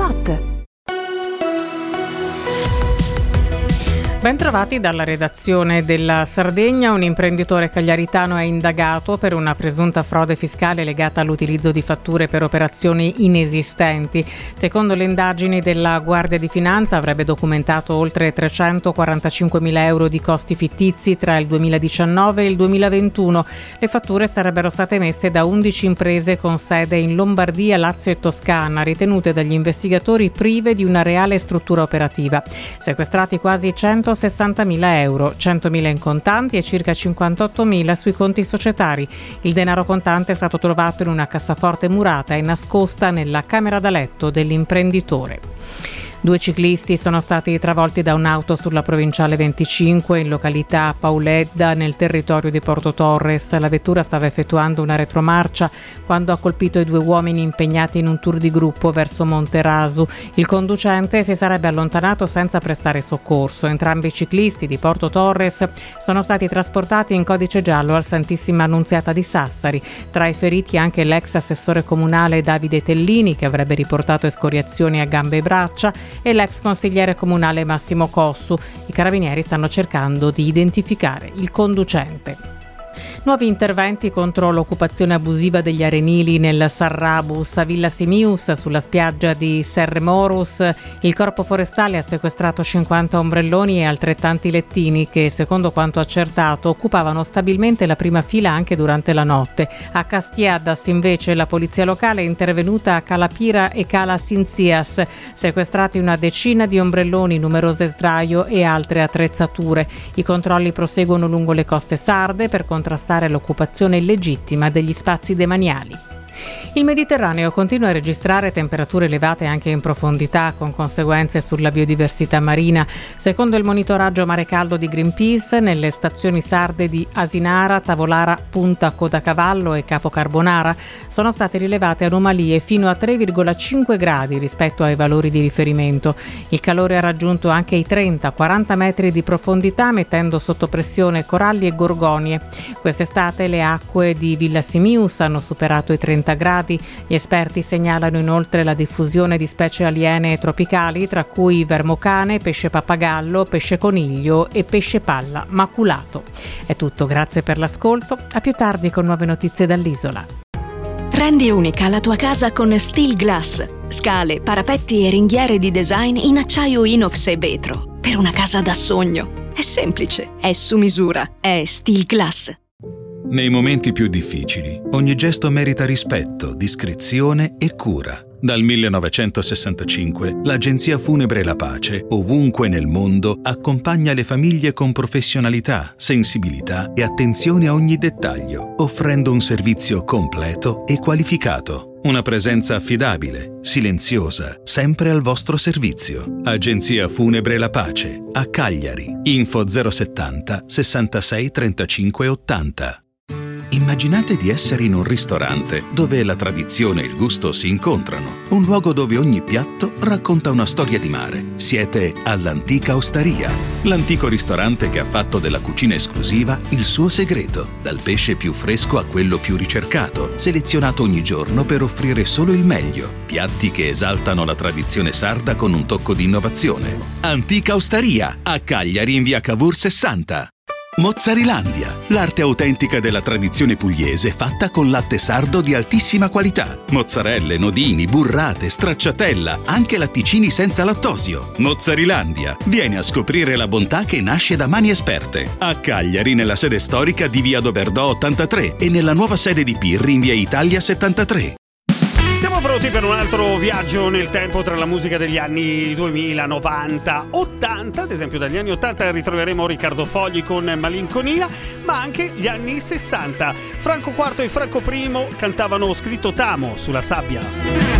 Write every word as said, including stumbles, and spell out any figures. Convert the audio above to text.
Hot. Bentrovati dalla redazione della Sardegna. Un imprenditore cagliaritano è indagato per una presunta frode fiscale legata all'utilizzo di fatture per operazioni inesistenti. Secondo le indagini della Guardia di Finanza avrebbe documentato oltre trecentoquarantacinquemila euro di costi fittizi tra il duemiladiciannove e il duemilaventuno. Le fatture sarebbero state emesse da undici imprese con sede in Lombardia, Lazio e Toscana, ritenute dagli investigatori prive di una reale struttura operativa. Sequestrati quasi centosessantamila euro, centomila in contanti e circa cinquantottomila sui conti societari. Il denaro contante è stato trovato in una cassaforte murata e nascosta nella camera da letto dell'imprenditore. Due ciclisti sono stati travolti da un'auto sulla provinciale venticinque in località Pauledda nel territorio di Porto Torres. La vettura stava effettuando una retromarcia quando ha colpito i due uomini impegnati in un tour di gruppo verso Monterasu. Il conducente si sarebbe allontanato senza prestare soccorso. Entrambi i ciclisti di Porto Torres sono stati trasportati in codice giallo al Santissima Annunziata di Sassari. Tra i feriti anche l'ex assessore comunale Davide Tellini, che avrebbe riportato escoriazioni a gambe e braccia, e l'ex consigliere comunale Massimo Cossu. I carabinieri stanno cercando di identificare il conducente. Nuovi interventi contro l'occupazione abusiva degli arenili nel Sarrabus. A Villa Simius, sulla spiaggia di Serremorus, il Corpo Forestale ha sequestrato cinquanta ombrelloni e altrettanti lettini che, secondo quanto accertato, occupavano stabilmente la prima fila anche durante la notte. A Castiadas, invece, la polizia locale è intervenuta a Calapira e Cala Sinzias, sequestrati una decina di ombrelloni, numerose sdraio e altre attrezzature. I controlli proseguono lungo le coste sarde per contrastare l'occupazione illegittima degli spazi demaniali. Il Mediterraneo continua a registrare temperature elevate anche in profondità, con conseguenze sulla biodiversità marina. Secondo il monitoraggio mare caldo di Greenpeace, nelle stazioni sarde di Asinara, Tavolara, Punta Codacavallo e Capo Carbonara sono state rilevate anomalie fino a tre virgola cinque gradi rispetto ai valori di riferimento. Il calore ha raggiunto anche i trenta quaranta metri di profondità, mettendo sotto pressione coralli e gorgonie. Quest'estate le acque di Villa Simius hanno superato i trenta gradi. Gli esperti segnalano inoltre la diffusione di specie aliene tropicali, tra cui vermocane, pesce pappagallo, pesce coniglio e pesce palla maculato. È tutto, grazie per l'ascolto. A più tardi con nuove notizie dall'isola. Rendi unica la tua casa con Steel Glass. Scale, parapetti e ringhiere di design in acciaio inox e vetro. Per una casa da sogno. È semplice, è su misura, è Steel Glass. Nei momenti più difficili, ogni gesto merita rispetto, discrezione e cura. Dal millenovecentosessantacinque, l'Agenzia Funebre La Pace, ovunque nel mondo, accompagna le famiglie con professionalità, sensibilità e attenzione a ogni dettaglio, offrendo un servizio completo e qualificato. Una presenza affidabile, silenziosa, sempre al vostro servizio. Agenzia Funebre La Pace, a Cagliari. Info zero settanta sessantasei trentacinque ottanta. Immaginate di essere in un ristorante dove la tradizione e il gusto si incontrano, un luogo dove ogni piatto racconta una storia di mare. Siete all'Antica Osteria, l'antico ristorante che ha fatto della cucina esclusiva il suo segreto, dal pesce più fresco a quello più ricercato, selezionato ogni giorno per offrire solo il meglio, piatti che esaltano la tradizione sarda con un tocco di innovazione. Antica Osteria, a Cagliari in via Cavour sessanta. Mozzarilandia, l'arte autentica della tradizione pugliese fatta con latte sardo di altissima qualità. Mozzarelle, nodini, burrate, stracciatella, anche latticini senza lattosio. Mozzarilandia, vieni a scoprire la bontà che nasce da mani esperte. A Cagliari nella sede storica di via Doverdò ottantatré e nella nuova sede di Pirri in via Italia settantatré. Siamo pronti per un altro viaggio nel tempo tra la musica degli anni duemila, novanta, ottanta. Ad esempio dagli anni ottanta ritroveremo Riccardo Fogli con Malinconia, ma anche gli anni sessanta. Franco quarto e Franco primo cantavano Scritto T'amo sulla sabbia.